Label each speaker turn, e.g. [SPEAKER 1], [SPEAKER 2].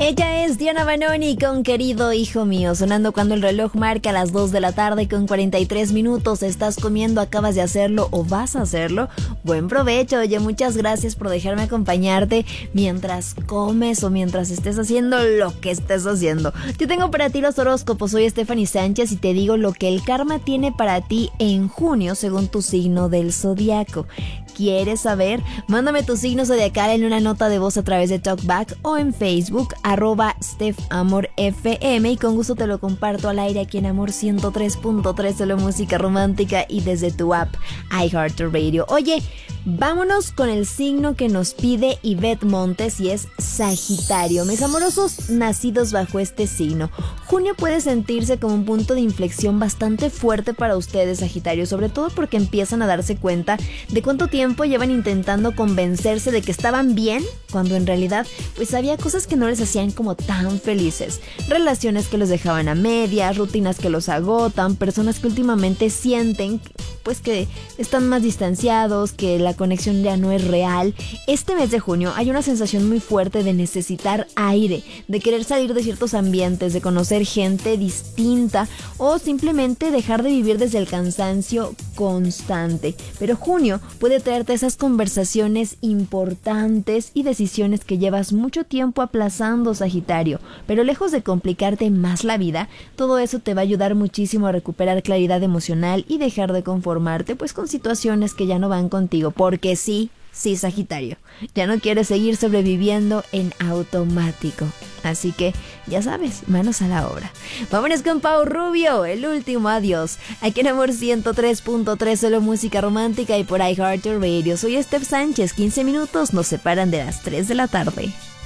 [SPEAKER 1] Ella es Diana Banoni con Querido Hijo Mío, sonando cuando el reloj marca las 2 de la tarde con 43 minutos. ¿Estás comiendo, acabas de hacerlo o vas a hacerlo? Buen provecho. Oye, muchas gracias por dejarme acompañarte mientras comes o mientras estés haciendo lo que estés haciendo. Yo tengo para ti los horóscopos, soy Stephanie Sánchez y te digo lo que el karma tiene para ti en junio según tu signo del zodiaco. ¿Quieres saber? Mándame tu signo zodiacal en una nota de voz a través de TalkBack o en Facebook, @StephAmorFM, y con gusto te lo comparto al aire aquí en Amor 103.3, solo música romántica y desde tu app iHeartRadio. Oye, vámonos con el signo que nos pide Ivette Montes y es Sagitario. Mis amorosos nacidos bajo este signo, junio puede sentirse como un punto de inflexión bastante fuerte para ustedes, Sagitario, sobre todo porque empiezan a darse cuenta de cuánto tiempo llevan intentando convencerse de que estaban bien, cuando en realidad pues había cosas que no les hacían como tan felices, relaciones que los dejaban a medias, rutinas que los agotan, personas que últimamente sienten pues que están más distanciados, que la conexión ya no es real. Este mes de junio hay una sensación muy fuerte de necesitar aire, de querer salir de ciertos ambientes, de conocer gente distinta o simplemente dejar de vivir desde el cansancio constante. Pero junio puede traerte esas conversaciones importantes y decisiones que llevas mucho tiempo aplazando, Sagitario. Pero lejos de complicarte más la vida, todo eso te va a ayudar muchísimo a recuperar claridad emocional y dejar de conformarte pues con situaciones que ya no van contigo, porque sí, Sagitario, ya no quieres seguir sobreviviendo en automático. Así que, ya sabes, manos a la obra. Vámonos con Pau Rubio, El Último Adiós. Aquí en Amor 103.3, solo música romántica y por iHeartRadio. Soy Steph Sánchez, 15 minutos nos separan de las 3 de la tarde.